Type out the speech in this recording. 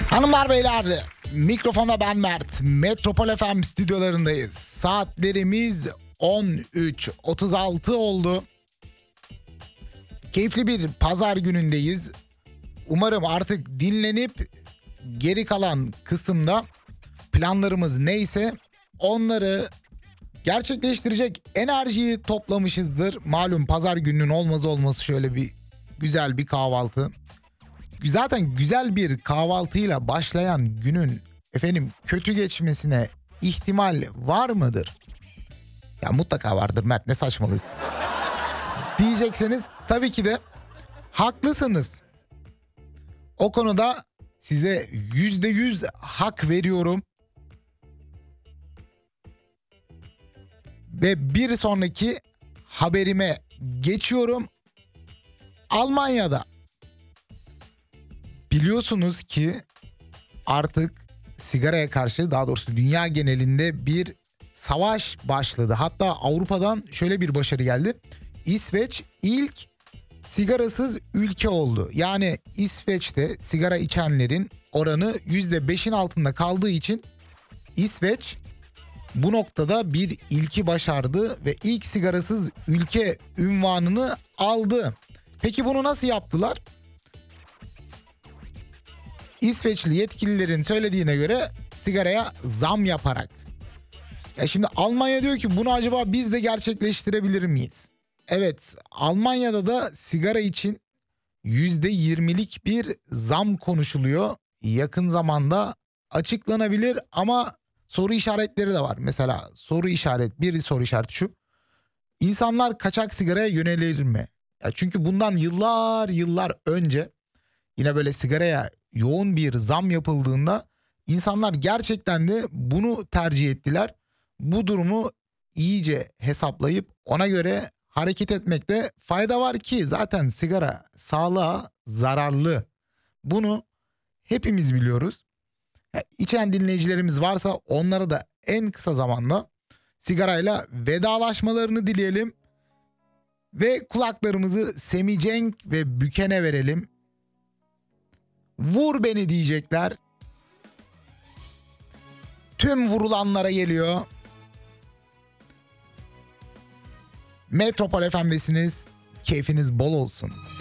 Hanımlar beyler, mikrofonda ben Mert. Metropol FM stüdyolarındayız. Saatlerimiz 13.36 oldu. Keyifli bir pazar günündeyiz. Umarım artık dinlenip geri kalan kısımda planlarımız neyse onları gerçekleştirecek enerjiyi toplamışızdır. Malum pazar gününün olmaz olması şöyle bir güzel bir kahvaltı. Zaten güzel bir kahvaltıyla başlayan günün kötü geçmesine ihtimal var mıdır? Ya mutlaka vardır Mert, ne saçmalıyorsun? Diyecekseniz tabii ki de haklısınız. O konuda size %100 hak veriyorum. Ve bir sonraki haberime geçiyorum. Almanya'da biliyorsunuz ki artık sigaraya karşı, daha doğrusu dünya genelinde bir savaş başladı. Hatta Avrupa'dan şöyle bir başarı geldi. İsveç ilk sigarasız ülke oldu. Yani İsveç'te sigara içenlerin oranı %5'in altında kaldığı için İsveç bu noktada bir ilki başardı ve ilk sigarasız ülke unvanını aldı. Peki bunu nasıl yaptılar? İsveçli yetkililerin söylediğine göre sigaraya zam yaparak. Ya şimdi Almanya diyor ki bunu acaba biz de gerçekleştirebilir miyiz? Evet, Almanya'da da sigara için %20'lik bir zam konuşuluyor. Yakın zamanda açıklanabilir ama soru işaretleri de var. Mesela bir soru işareti şu: İnsanlar kaçak sigaraya yönelir mi? Ya çünkü bundan yıllar önce yine böyle sigaraya yoğun bir zam yapıldığında insanlar gerçekten de bunu tercih ettiler. Bu durumu iyice hesaplayıp ona göre hareket etmekte fayda var ki zaten sigara sağlığa zararlı. Bunu hepimiz biliyoruz. İçen dinleyicilerimiz varsa onlara da en kısa zamanda sigarayla vedalaşmalarını dileyelim ve kulaklarımızı semicenk ve bükene verelim. Vur beni diyecekler. Tüm vurulanlara geliyor. Metropol FM'desiniz. Keyfiniz bol olsun.